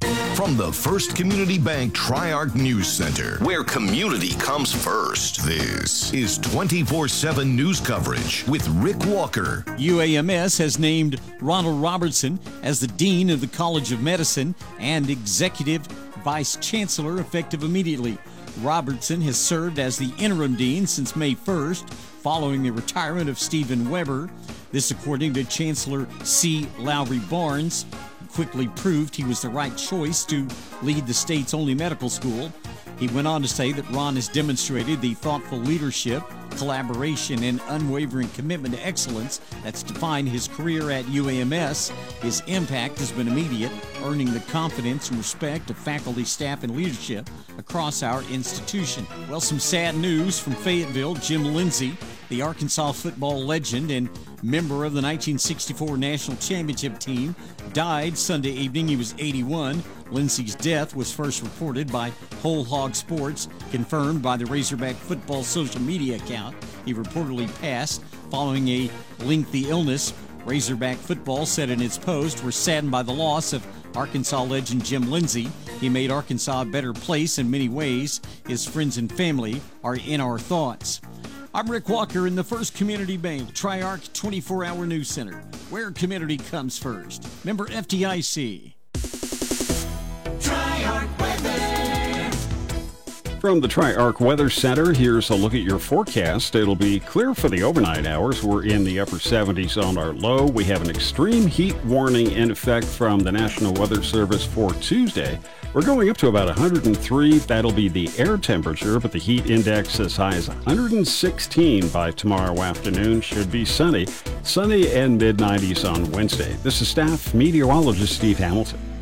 From the First Community Bank Tri-Arc News Center, where community comes first, this is 24/7 news coverage with Rick Walker. UAMS has named Ronald Robertson as the Dean of the College of Medicine and Executive Vice Chancellor effective immediately. Robertson has served as the interim dean since May 1st, following the retirement of Stephen Weber. This according to Chancellor C. Lowry Barnes. Quickly proved he was the right choice to lead the state's only medical school. He went on to say that Ron has demonstrated the thoughtful leadership, collaboration, and unwavering commitment to excellence that's defined his career at UAMS. His impact has been immediate, earning the confidence and respect of faculty, staff, and leadership across our institution. Well, some sad news from Fayetteville. Jim Lindsey, the Arkansas football legend and member of the 1964 National Championship team, died Sunday evening. He was 81. Lindsey's death was first reported by Whole Hog Sports, confirmed by the Razorback football social media account. He reportedly passed following a lengthy illness. Razorback football said in its post, "We're saddened by the loss of Arkansas legend Jim Lindsey. He made Arkansas a better place in many ways. His friends and family are in our thoughts." I'm Rick Walker in the First Community Bank Tri-Arc 24-hour News Center, where community comes first. Member FDIC. Tri-Arc Weather. From the Tri-Arc Weather Center, here's a look at your forecast. It'll be clear for the overnight hours. We're in the upper 70s on our low. We have an extreme heat warning in effect from the National Weather Service for Tuesday. We're going up to about 103. That'll be the air temperature, but the heat index as high as 116 by tomorrow afternoon. Should be sunny and mid-90s on Wednesday. This is staff meteorologist Steve Hamilton.